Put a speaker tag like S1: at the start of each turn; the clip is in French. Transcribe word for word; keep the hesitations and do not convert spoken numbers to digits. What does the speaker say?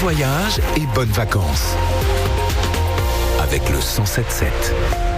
S1: voyage et bonnes vacances avec le cent sept sept.